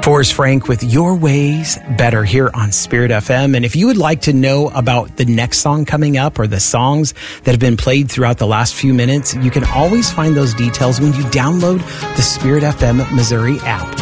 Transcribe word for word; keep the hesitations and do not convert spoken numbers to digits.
Forrest Frank with Your Ways Better here on Spirit F M. And if you would like to know about the next song coming up or the songs that have been played throughout the last few minutes, you can always find those details when you download the Spirit F M Missouri app.